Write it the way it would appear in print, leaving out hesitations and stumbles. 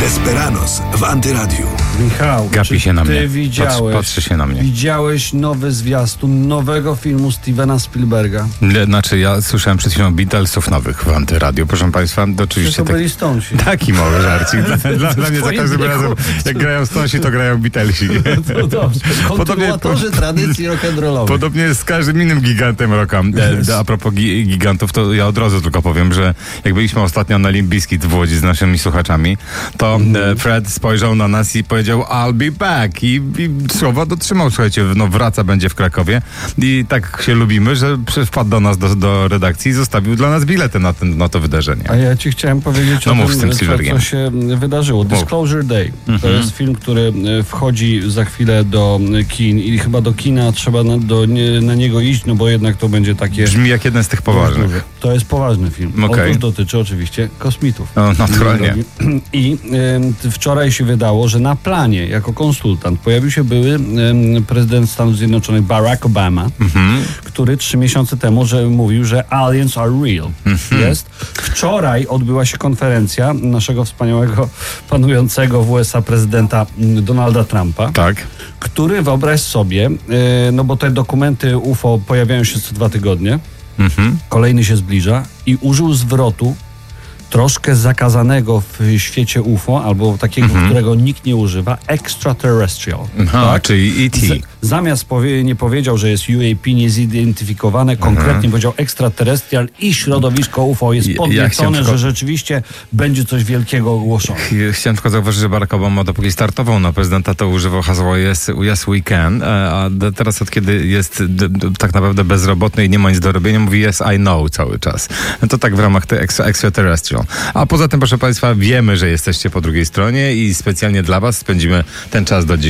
Desperados w Antyradiu. Michał, Gapi się na mnie. Ty widziałeś, Patrzy się na mnie. Widziałeś nowy zwiastun nowego filmu Stevena Spielberga? Znaczy, ja słyszałem przed chwilą Beatlesów nowych w Antyradiu. Proszę Państwa, to oczywiście To byli Stonesi. taki mały żarcik. Dla mnie za każdym razem, jak grają Stonesi, to grają Beatlesi. To dobrze. Kontynuatorzy tradycji rock'n'rollowej. Podobnie jest z każdym innym gigantem rocka. A propos gigantów, to ja od razu tylko powiem, że jak byliśmy ostatnio na Limp Bizkit w Łodzi z naszymi słuchaczami, to Fred spojrzał na nas i powiedział I'll be back i słowa dotrzymał. Słuchajcie, wraca, będzie w Krakowie i tak się lubimy, że wpadł do nas do redakcji i zostawił dla nas bilety na to wydarzenie. A ja ci chciałem powiedzieć o tym, co się wydarzyło. Disclosure Day. To jest film, który wchodzi za chwilę do kin i chyba do kina trzeba na niego iść, no bo jednak to będzie takie... Brzmi jak jeden z tych poważnych. To jest poważny film. Okay. Otóż dotyczy oczywiście kosmitów. No, naturalnie. I wczoraj się wydało, że na planie jako konsultant pojawił się były prezydent Stanów Zjednoczonych Barack Obama, który 3 miesiące temu mówił, że aliens are real. Jest. Wczoraj odbyła się konferencja naszego wspaniałego, panującego w USA prezydenta Donalda Trumpa, tak, który, wyobraź sobie, no bo te dokumenty UFO pojawiają się co 2 tygodnie, kolejny się zbliża i użył zwrotu troszkę zakazanego w świecie UFO, albo takiego, którego nikt nie używa, extraterrestrial. Tak? Czyli ET. Zamiast nie powiedział, że jest UAP niezidentyfikowane, konkretnie powiedział extraterrestrial i środowisko UFO jest podniecone, że rzeczywiście będzie coś wielkiego ogłoszone. Chciałem tylko zauważyć, że Barack Obama dopóki startował na prezydenta, to używał hasła yes we can, a teraz od kiedy jest tak naprawdę bezrobotny i nie ma nic do robienia, mówi yes I know cały czas. To tak w ramach tej extraterrestrial. A poza tym, proszę Państwa, wiemy, że jesteście po drugiej stronie i specjalnie dla Was spędzimy ten czas do